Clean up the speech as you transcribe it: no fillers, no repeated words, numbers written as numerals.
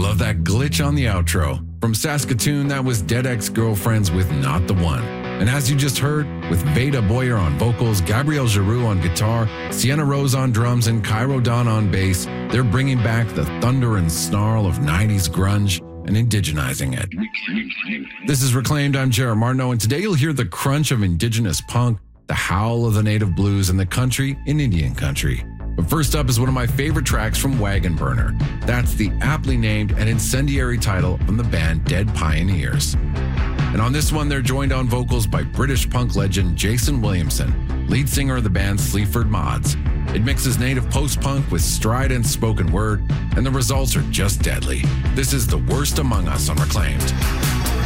love that glitch on the outro. From Saskatoon, that was Dead Ex-Girlfriends with Not the One. And as you just heard, with Veda Boyer on vocals, Gabrielle Giroux on guitar, Sienna Rose on drums, and Cairo Dawn on bass, they're bringing back the thunder and snarl of 90s grunge and indigenizing it. This is Reclaimed. I'm Jared Martineau, and today you'll hear the crunch of indigenous punk, the howl of the native blues, and the country in Indian country. But first up is one of my favorite tracks from Wagon Burner. That's the aptly named and incendiary title from the band Dead Pioneers. And on this one, they're joined on vocals by British punk legend Jason Williamson, lead singer of the band Sleaford Mods. It mixes native post-punk with strident spoken word, and the results are just deadly. This is The Worst Among Us on Reclaimed.